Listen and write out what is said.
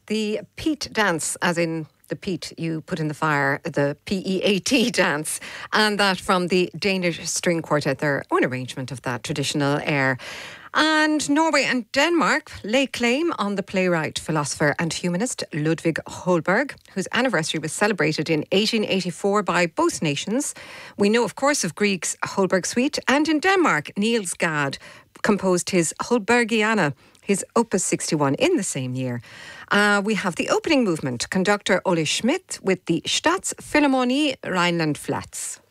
the peat dance, as in the peat you put in the fire, the PEAT dance, and that from the Danish String Quartet, their own arrangement of that traditional air. And Norway and Denmark lay claim on the playwright, philosopher and humanist Ludvig Holberg, whose anniversary was celebrated in 1884 by both nations. We know, of course, of Grieg's Holberg Suite, and in Denmark, Niels Gade composed his Holbergiana, his Opus 61, in the same year. We have the opening movement, conductor Ole Schmidt with the Staatsphilharmonie Rhineland-Pfalz.